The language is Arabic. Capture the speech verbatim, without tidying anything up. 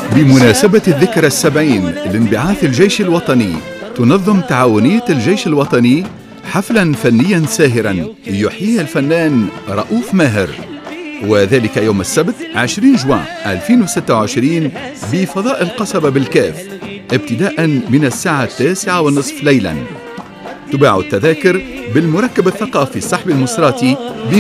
بمناسبة الذكرى السبعين لانبعاث الجيش الوطني، تنظم تعاونية الجيش الوطني حفلا فنيا ساهرا يحييه الفنان رؤوف ماهر، وذلك يوم السبت عشرين جوان ألفين وستة وعشرين بفضاء القصبة بالكاف، ابتداء من الساعة التاسعة والنصف ليلا. تباع التذاكر بالمركب الثقافي الصحبي المصراتي